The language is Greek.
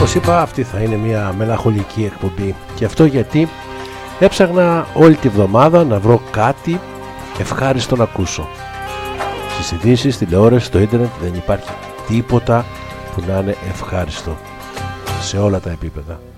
Όπως είπα, αυτή θα είναι μια μελαγχολική εκπομπή, και αυτό γιατί έψαχνα όλη τη βδομάδα να βρω κάτι ευχάριστο να ακούσω. Στις ειδήσεις, τηλεόραση, στο ίντερνετ δεν υπάρχει τίποτα που να είναι ευχάριστο σε όλα τα επίπεδα.